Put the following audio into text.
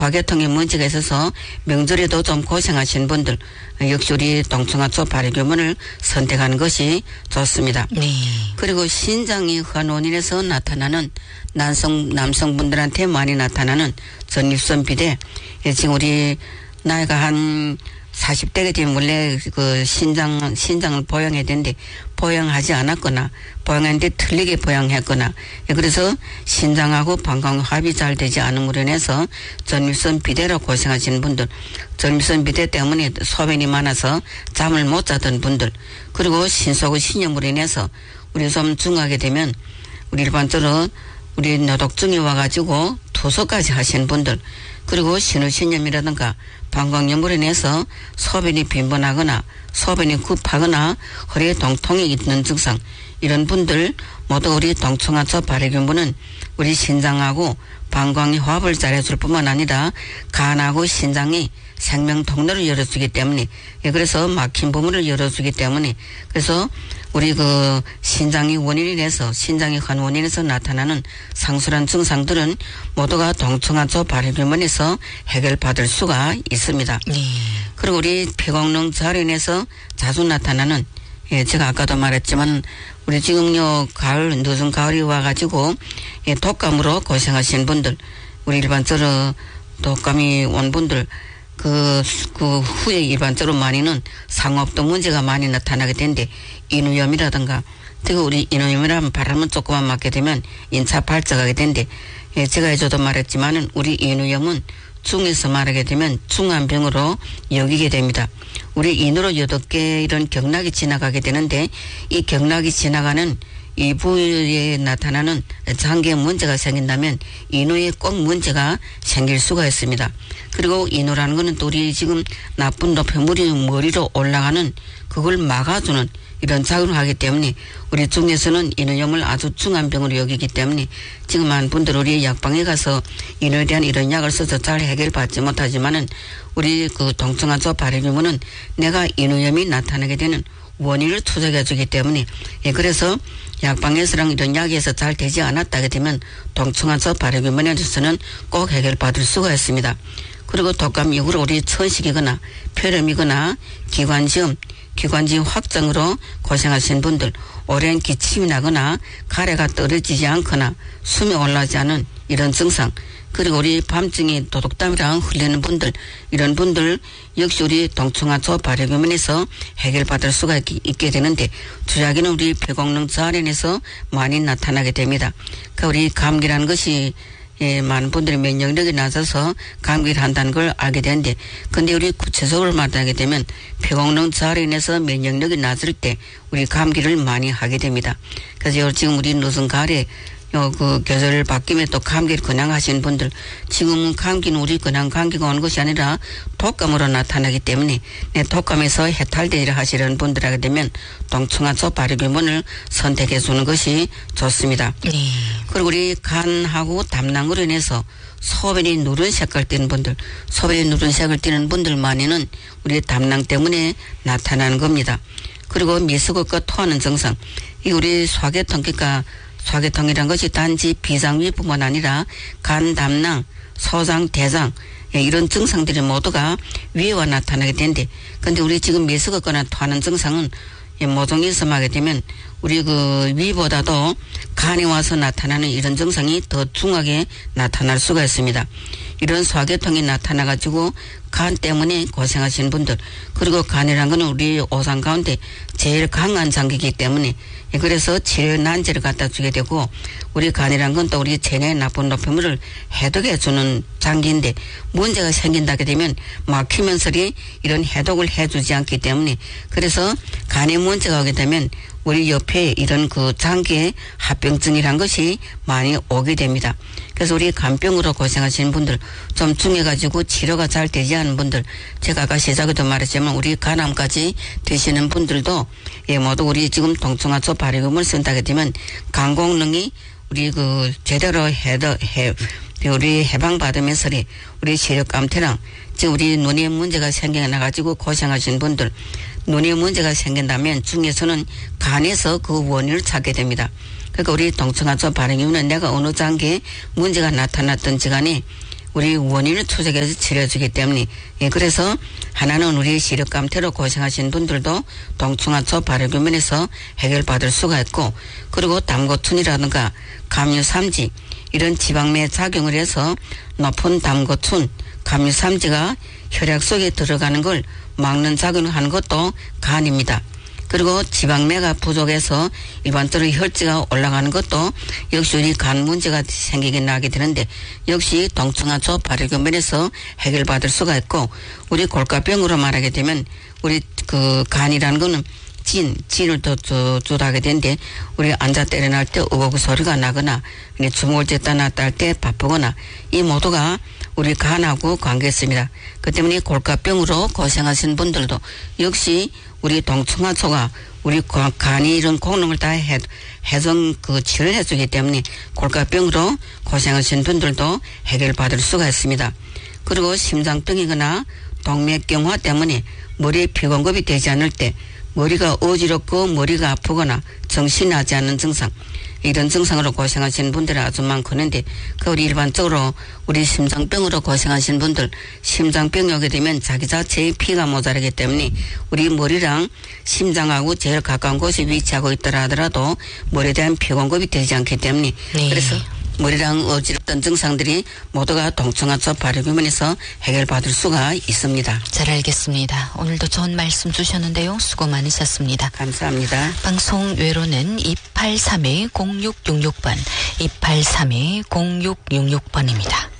소화계통에 문제가 있어서 명절에도 좀 고생하시는 분들 역시 우리 동청하초 발효균을 선택하는 것이 좋습니다. 네. 그리고 신장이 허한 원인에서 나타나는 남성분들한테 많이 나타나는 전립선 비대. 지금 우리 나이가 한 40대가 되면 원래 그 신장을 보양해야 되는데 보양하지 않았거나 보양했는데 틀리게 보양했거나 그래서 신장하고 방광 합이 잘 되지 않음으로 인해서 전립선 비대로 고생하시는 분들, 전립선 비대 때문에 소변이 많아서 잠을 못 자던 분들, 그리고 신속의 신염으로 인해서 우리 좀 중하게 되면 우리 일반적으로 우리 뇌독증이 와가지고 투소까지 하시는 분들, 그리고 신우신염이라든가 방광염으로 인해서 소변이 빈번하거나 소변이 급하거나 허리에 통통이 있는 증상, 이런 분들 모두 우리 동청하초 발효균은 우리 신장하고 방광의 호흡을 잘해줄 뿐만 아니라 간하고 신장이 생명 통로를 열어주기 때문에, 그래서 막힌 부분을 열어주기 때문에, 그래서 우리 그 신장의 원인이 돼서 신장의 한 원인에서 나타나는 상술한 증상들은 모두가 동청하초 발효균에서 해결받을 수가 있습니다. 네. 그리고 우리 폐광능 저하로 인해서 자주 나타나는, 제가 아까도 말했지만 우리 지금요 가을, 늦은 가을이 와가지고 독감으로 고생하시는 분들, 우리 일반적으로 독감이 온 분들 그 후에 일반적으로 많이는 상호흡도 문제가 많이 나타나게 되는데, 인후염이라든가, 특히 우리 인후염이라면 바람은 조금만 맞게 되면 인차 발작하게 되는데, 제가 해줘도 말했지만은 우리 인후염은 중에서 말하게 되면 중환병으로 여기게 됩니다. 우리 인후로 8개 이런 경락이 지나가게 되는데, 이 경락이 지나가는 이 부위에 나타나는 장기에 문제가 생긴다면 인후에 꼭 문제가 생길 수가 있습니다. 그리고 인후라는 거는 또 우리 지금 나쁜 노폐물이 머리로 올라가는 그걸 막아주는 이런 작용을 하기 때문에 우리 중에서는 인후염을 아주 중한 병으로 여기기 때문에 지금 많은 분들 우리 약방에 가서 인후에 대한 이런 약을 써서 잘 해결받지 못하지만은 우리 그 동청하초 발효균은 내가 인후염이 나타나게 되는 원인을 투적해 주기 때문에, 그래서 약방에서랑 이런 약에서 잘 되지 않았다게 되면 동청하초 발효균에 대해서는 꼭 해결받을 수가 있습니다. 그리고 독감 이후로 우리 천식이거나 폐렴이거나 기관지염 확장으로 고생하시는 분들, 오랜 기침이 나거나 가래가 떨어지지 않거나 숨이 올라오지 않은 이런 증상, 그리고 우리 밤중에 도둑땀이랑 흘리는 분들, 이런 분들 역시 우리 동청하초 발효균에서 해결받을 수가 있게 되는데, 주사기는 우리 폐功능 저하에서 많이 나타나게 됩니다. 그러니까 우리 감기라는 것이 많은 분들이 면역력이 낮아서 감기를 한다는 걸 알게 되는데, 근데 우리 구체적으로 말하게 되면 폐功능 저하로 인해서 면역력이 낮을 때 우리 감기를 많이 하게 됩니다. 그래서 지금 우리 늦은 가을에 그 계절 바뀌면 또 감기를 그냥 하시는 분들, 지금은 감기는 우리 그냥 감기가 오는 것이 아니라 독감으로 나타나기 때문에 독감에서 해탈되리라 하시는 분들 하게 되면 동청하초 발효균을 선택해 주는 것이 좋습니다. 네. 그리고 우리 간하고 담낭으로 인해서 소변이 누른색을 띠는 분들, 소변이 누른색을 띠는 분들만이는 우리 담낭 때문에 나타나는 겁니다. 그리고 미스국과 토하는 증상, 이 우리 소화계통, 그러니까 소화계통이란 것이 단지 비상위뿐만 아니라 간, 담낭, 소장, 대장, 이런 증상들이 모두가 위에와 나타나게 되는데, 근데 우리 지금 미스거나 토하는 증상은 모종에서 하게 되면 우리 그 위보다도 간에 와서 나타나는 이런 증상이 더 중하게 나타날 수가 있습니다. 이런 소화계통이 나타나가지고 간 때문에 고생하시는 분들, 그리고 간이란 거는 우리 오상 가운데 제일 강한 장기이기 때문에 그래서 치료 난제를 갖다 주게 되고, 우리 간이란 건 또 우리 체내의 나쁜 노폐물을 해독해 주는 장기인데 문제가 생긴다게 되면 막히면서리 이런 해독을 해주지 않기 때문에, 그래서 간에 문제가 오게 되면 우리 옆에 이런 그 장기의 합병증이란 것이 많이 오게 됩니다. 그래서 우리 간병으로 고생하시는 분들, 좀 중해가지고 치료가 잘 되지 않은 분들, 제가 아까 시작에도 말했지만 우리 간암까지 되시는 분들도 모두 우리 지금 동청하초 발효균을 쓴다게 되면 간功능이 우리 그 제대로 우리 해방받으면서 우리 시력감퇴랑 지금 우리 눈에 문제가 생겨나가지고 고생하시는 분들, 눈에 문제가 생긴다면 중에서는 간에서 그 원인을 찾게 됩니다. 그러니까 우리 동청하초 발효균은 내가 어느 장기에 문제가 나타났든지 간에 우리 원인을 초석에서 치료해주기 때문에 그래서 하나는 우리 시력감퇴로 고생하신 분들도 동충하초 발효균면에서 해결받을 수가 있고 그리고 담고춘이라든가 감유삼지 이런 지방내 작용을 해서 높은 담고춘, 감유삼지가 혈액 속에 들어가는 걸 막는 작용을 하는 것도 간입니다. 그리고 지방매가 부족해서 일반적으로 혈지가 올라가는 것도 역시 우리 간 문제가 생기게 나게 되는데 역시 동충하초 발효균면에서 해결받을 수가 있고 우리 골가병으로 말하게 되면 우리 그 간이라는 거는 진을 더 주하게 되는데 우리 앉아 일어날 때 우거그 소리가 나거나 주먹을 쥐었다 놨다 할 때 바쁘거나 이 모두가 우리 간하고 관계 있습니다. 그 때문에 골가병으로 고생하시는 분들도 역시 우리 동충하초가 우리 간이 이런功能을 다 해정 치료를 해주기 때문에 골가병으로 고생하시는 분들도 해결받을 수가 있습니다. 그리고 심장병이거나 동맥경화 때문에 머리에 피곤급이 되지 않을 때 머리가 어지럽고 머리가 아프거나 정신이 나지 않는 증상 이런 증상으로 고생하시는 분들이 아주 많거든요. 우리 일반적으로 우리 심장병으로 고생하시는 분들 심장병이 오게 되면 자기 자체의 피가 모자라기 때문에 우리 머리랑 심장하고 제일 가까운 곳에 위치하고 있더라 하더라도 머리에 대한 피곤급이 되지 않기 때문에 네. 그래서 머리랑 어지럽던 증상들이 모두가 동충하초 발효균면에서 해결받을 수가 있습니다. 잘 알겠습니다. 오늘도 좋은 말씀 주셨는데요. 수고 많으셨습니다. 감사합니다. 방송 외로는 283-0666번 283-0666번입니다.